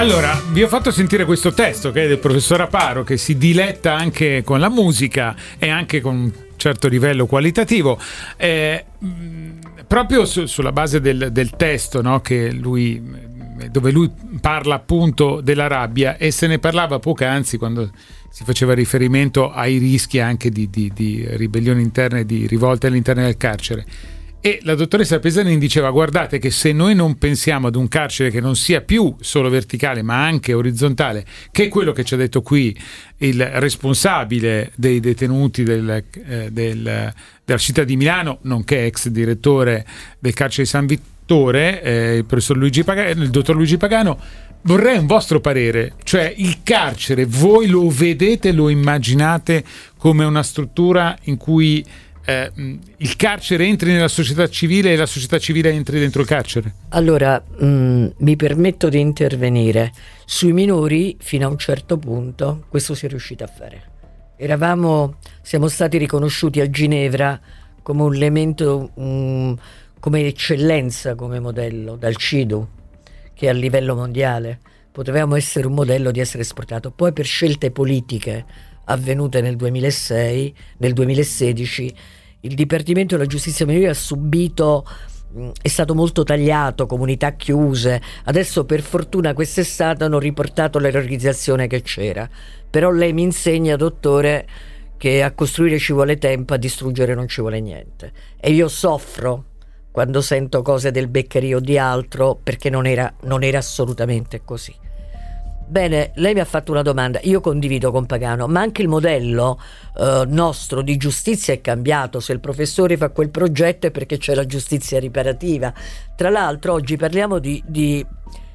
Allora, vi ho fatto sentire questo testo che è del professor Aparo, che si diletta anche con la musica e anche con un certo livello qualitativo, proprio sulla base del testo, no, dove lui parla appunto della rabbia, e se ne parlava poc'anzi quando si faceva riferimento ai rischi anche di ribellioni interne, di rivolte all'interno del carcere. E la dottoressa Pesanin diceva: guardate che se noi non pensiamo ad un carcere che non sia più solo verticale ma anche orizzontale, che è quello che ci ha detto qui il responsabile dei detenuti della città di Milano, nonché ex direttore del carcere di San Vittore, il professor il dottor Luigi Pagano, vorrei un vostro parere. Cioè, il carcere voi lo vedete, lo immaginate come una struttura in cui il carcere entri nella società civile e la società civile entri dentro il carcere? Allora, mi permetto di intervenire. Sui minori, fino a un certo punto, questo si è riuscito a fare. Siamo stati riconosciuti a Ginevra come un elemento, come eccellenza, come modello, dal CIDU, che è a livello mondiale. Potevamo essere un modello di essere esportato. Poi, per scelte politiche avvenute nel 2006, nel 2016, il Dipartimento della Giustizia Minorile ha subito, è stato molto tagliato, comunità chiuse. Adesso per fortuna quest'estate hanno riportato la reorganizzazione che c'era, però lei mi insegna, dottore, che a costruire ci vuole tempo, a distruggere non ci vuole niente, e io soffro quando sento cose del Beccaria o di altro, perché non era assolutamente così. Bene, lei mi ha fatto una domanda, io condivido con Pagano, ma anche il modello nostro di giustizia è cambiato. Se il professore fa quel progetto è perché c'è la giustizia riparativa. Tra l'altro oggi parliamo di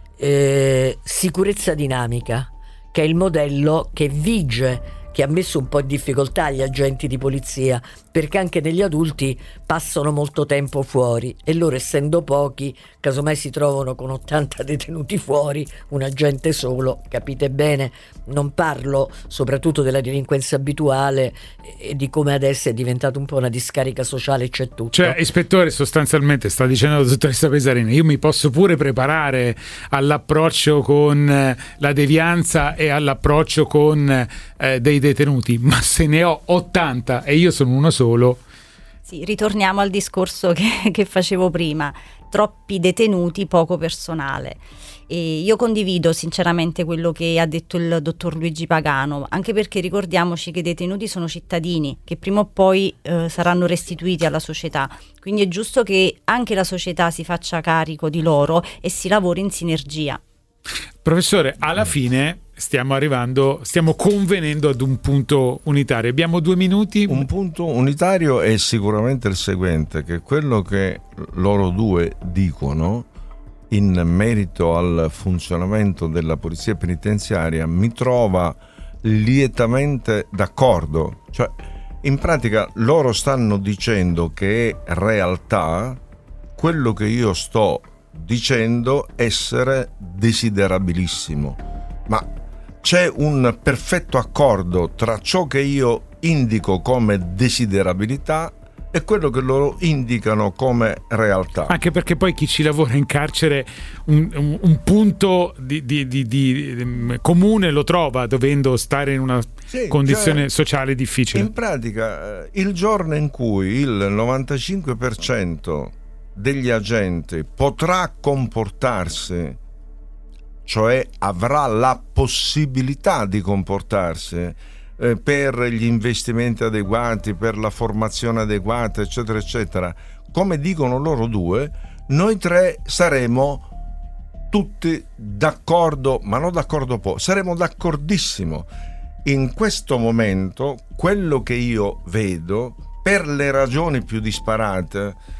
sicurezza dinamica, che è il modello che vige, che ha messo un po' in difficoltà gli agenti di polizia, perché anche degli adulti passano molto tempo fuori e loro, essendo pochi, casomai si trovano con 80 detenuti fuori, un agente solo, capite bene. Non parlo soprattutto della delinquenza abituale e di come adesso è diventato un po' una discarica sociale, c'è tutto. Cioè, ispettore, sostanzialmente sta dicendo la dottoressa Pesarini, io mi posso pure preparare all'approccio con la devianza e all'approccio con dei detenuti, ma se ne ho 80 e io sono uno solo. Sì, ritorniamo al discorso che facevo prima: troppi detenuti, poco personale. E io condivido sinceramente quello che ha detto il dottor Luigi Pagano, anche perché ricordiamoci che i detenuti sono cittadini che prima o poi saranno restituiti alla società, quindi è giusto che anche la società si faccia carico di loro e si lavori in sinergia. Professore, alla fine stiamo convenendo ad un punto unitario. Abbiamo 2 minuti. Un punto unitario è sicuramente il seguente, che quello che loro due dicono in merito al funzionamento della polizia penitenziaria mi trova lietamente d'accordo. Cioè, in pratica loro stanno dicendo che è realtà quello che io sto dicendo essere desiderabilissimo, ma c'è un perfetto accordo tra ciò che io indico come desiderabilità e quello che loro indicano come realtà. Anche perché poi chi ci lavora in carcere un punto di comune lo trova, dovendo stare in una condizione sociale difficile. In pratica, il giorno in cui il 95% degli agenti potrà comportarsi, cioè avrà la possibilità di comportarsi per gli investimenti adeguati, per la formazione adeguata, eccetera eccetera, come dicono loro due, noi tre saremo tutti d'accordo, ma non d'accordo saremo d'accordissimo. In questo momento quello che io vedo, per le ragioni più disparate,